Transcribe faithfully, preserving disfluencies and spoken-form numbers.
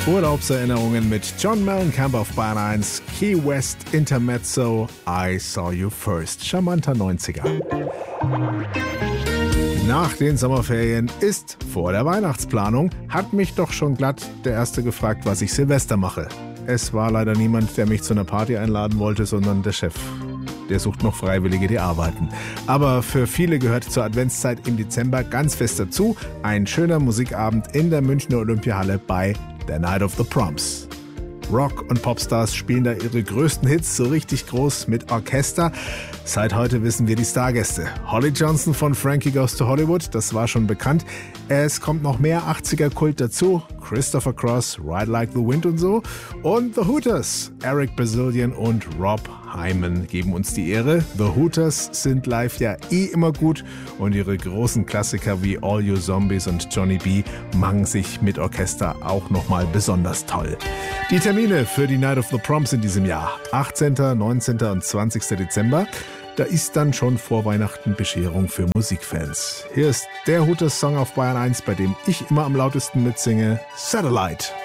Urlaubserinnerungen mit John Mellencamp auf Bayern eins, Key West Intermezzo, I Saw You First. Charmanter neunziger. Nach den Sommerferien ist vor der Weihnachtsplanung, hat mich doch schon glatt der Erste gefragt, was ich Silvester mache. Es war leider niemand, der mich zu einer Party einladen wollte, sondern der Chef. Der sucht noch Freiwillige, die arbeiten. Aber für viele gehört zur Adventszeit im Dezember ganz fest dazu ein schöner Musikabend in der Münchner Olympiahalle bei The Night of the Proms. Rock- und Popstars spielen da ihre größten Hits so richtig groß mit Orchester. Seit heute wissen wir die Stargäste. Holly Johnson von Frankie Goes to Hollywood, das war schon bekannt. Es kommt noch mehr achtziger-Kult dazu. Christopher Cross, Ride Like the Wind und so. Und The Hooters, Eric Bazillion und Rob Hyman geben uns die Ehre. The Hooters sind live ja eh immer gut und ihre großen Klassiker wie All You Zombies und Johnny B. machen sich mit Orchester auch nochmal besonders toll. Die Termine für die Night of the Proms in diesem Jahr: achtzehnten, neunzehnten und zwanzigsten Dezember. Da ist dann schon vor Weihnachten Bescherung für Musikfans. Hier ist der Hooters-Song auf Bayern eins, bei dem ich immer am lautesten mitsinge: Satellite.